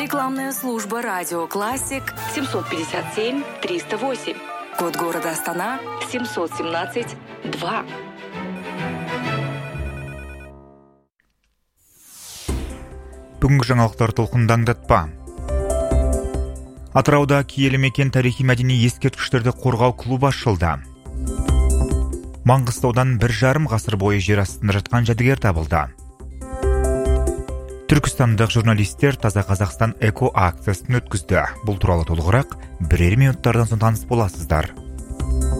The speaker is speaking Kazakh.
Рекламная служба «Радио Классик» 757-308. Код города Астана 717-2. Бүгінгі жаңалықтар толқындаңдатпа. Атырауда киелі мекен тарихи-мәдени ескерткіштерді қорғау клубы ашылды. Маңғыстаудан 1,5 ғасыр бойы жер астында жатқан жәдігер табылды. Түркістандық журналистер Таза Қазақстан эко акциясын өткізді. Бұл туралы толығырақ бірер минуттардан соң таныс боласыздар.